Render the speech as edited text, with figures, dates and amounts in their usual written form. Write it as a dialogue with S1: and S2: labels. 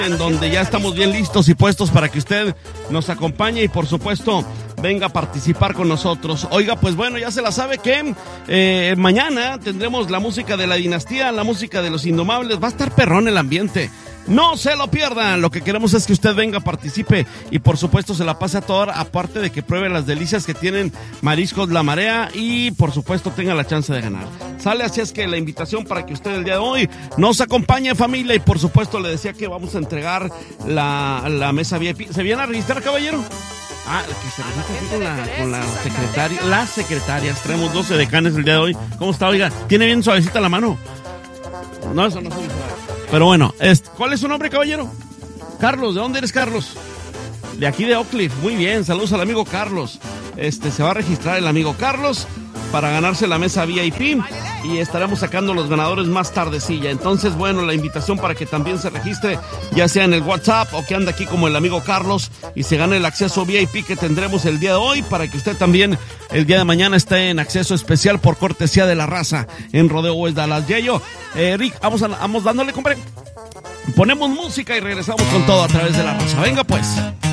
S1: en donde ya estamos bien listos y puestos para que usted nos acompañe y por supuesto venga a participar con nosotros. Oiga, pues bueno, ya se la sabe que mañana tendremos la música de la dinastía, la música de los Indomables. Va a estar perrón el ambiente. No se lo pierdan. Lo que queremos es que usted venga, participe y por supuesto se la pase a toda hora, aparte de que pruebe las delicias que tienen Mariscos La Marea y por supuesto tenga la chance de ganar. Sale, así es que la invitación para que usted el día de hoy nos acompañe, familia, y por supuesto le decía que vamos a entregar la mesa VIP. ¿Se viene a registrar, caballero? Ah, que se registra aquí con la secretaria. Las secretarias, traemos 12 decanes el día de hoy. ¿Cómo está, oiga? ¿Tiene bien suavecita la mano? No, eso no es suave. Pero bueno, ¿cuál es su nombre, caballero? Carlos, ¿de dónde eres, Carlos? De aquí de Oak Cliff. Muy bien, saludos al amigo Carlos. Se va a registrar el amigo Carlos para ganarse la mesa VIP y estaremos sacando los ganadores más tardecilla. Entonces, bueno, la invitación para que también se registre, ya sea en el WhatsApp o que ande aquí como el amigo Carlos y se gane el acceso VIP que tendremos el día de hoy para que usted también el día de mañana esté en acceso especial por cortesía de La Raza en Rodeo West Dallas. Yayo, Rick, vamos dándole, compadre. Ponemos música y regresamos con todo a través de La Raza. Venga pues.